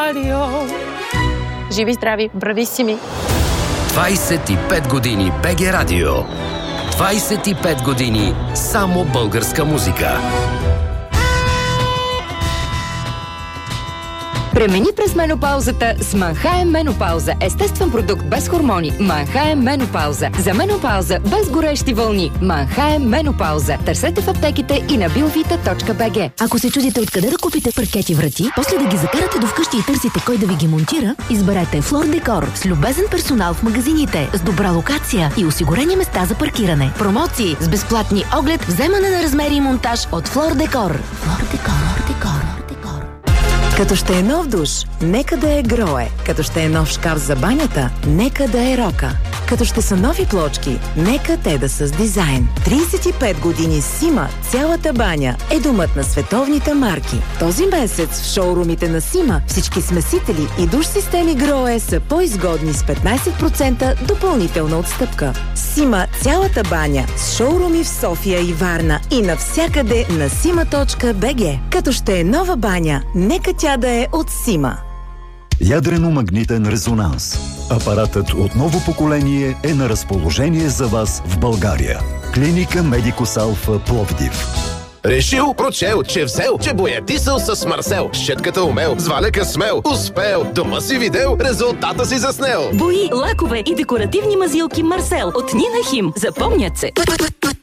радио. Живи, здрави, брависими! 25 години БГ Радио. 25 години само българска музика. Премени през менопаузата с Манхайм Менопауза. Естествен продукт без хормони. Манхайм Менопауза. За менопауза без горещи вълни. Манхайм Менопауза. Търсете в аптеките и на biovita.bg. Ако се чудите откъде да купите паркети врати, после да ги закарате до вкъщи и търсите кой да ви ги монтира, изберете Флор Декор с любезен персонал в магазините, с добра локация и осигурени места за паркиране. Промоции с безплатни оглед, вземане на размери и монтаж от Флор Декор. Флор Декор. Като ще е нов душ, нека да е Грое. Като ще е нов шкаф за банята, нека да е Рока. Като ще са нови плочки, нека те да са с дизайн. 35 години Сима, цялата баня е домът на световните марки. Този месец в шоурумите на Сима всички смесители и душ системи Грое са по-изгодни с 15% допълнителна отстъпка. Сима, цялата баня с шоуруми в София и Варна и навсякъде на sima.bg. Като ще е нова баня, нека тя да е от Сима. Ядрено-магнитен резонанс. Апаратът от ново поколение е на разположение за вас в България. Клиника Медикус Алфа Пловдив. Решил, прочел, че взел, че боядисал с Марсел. Щетката умел, с валяка смел, успел. Дома си видел, резултата си заснел. Бои, лакове и декоративни мазилки Марсел от Нина Хим. Запомнят се.